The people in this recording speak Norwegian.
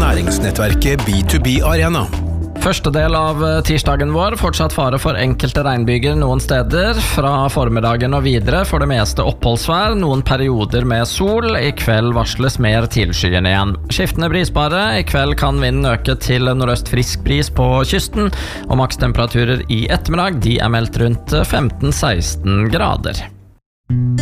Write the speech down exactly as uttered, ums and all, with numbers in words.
næringsnettverket B to B Arena. Første del av tirsdagen vår, fortsatt fare for enkelte regnbyger noen steder. Fra formiddagen og videre for det meste oppholdsvær, noen perioder med sol. I kveld varsles mer tilskyende igjen. Skiftende brisbare, i kveld kan vinden øke til nordøst frisk bris på kysten, og makstemperaturer i ettermiddag de er meldt rundt femten til seksten grader.